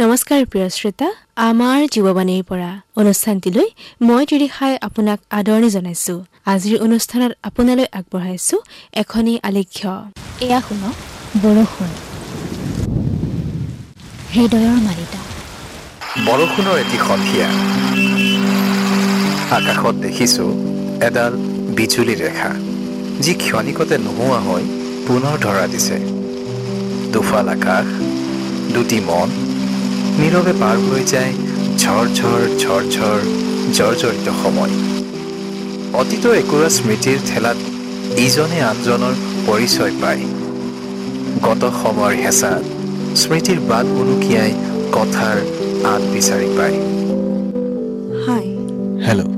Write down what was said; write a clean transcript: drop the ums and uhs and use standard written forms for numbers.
নমস্কাৰ প্ৰিয় শ্ৰোতা, আমাৰ জীৱবাণীৰ পৰা অনুষ্ঠানটিলৈ মই তিৰিখাই আপোনাক আদৰণি জনাইছো। আজিৰ অনুষ্ঠানত আপোনালৈ আগবঢ়াইছো এখনি আলেখ্য। এয়া শুনক বৰষুণ, হৃদয়ৰ মালিতা। বৰষুণৰ এটি সন্ধিয়া, আকাশত দেখিছো এডাল বিজুলী ৰেখা, যি ক্ষণিকতে নোহোৱা হৈ পুনৰ ধৰা দিছে। দুফাল আকাশ, দুটি মন নীৰৱে পাৰ হৈ যায় ঝৰঝৰ ঝৰঝৰ জৰ্জৰিত সময়। অতীতৰ একোৰা স্মৃতিৰ ঠেলাত ইজনে আনজনৰ পৰিচয় পায়। গত সময়ৰ হেঁচাত স্মৃতিৰ বাট উনুকিয়াই কথাৰ আঁত বিচাৰি পায়। হাই, হেল্ল'।